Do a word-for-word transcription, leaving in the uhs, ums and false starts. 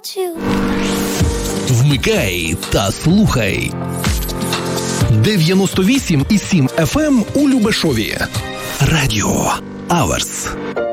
without you. Вмикай та слухай. дев'яносто вісім і сім еф ем у Любешові. Радіо Аверс.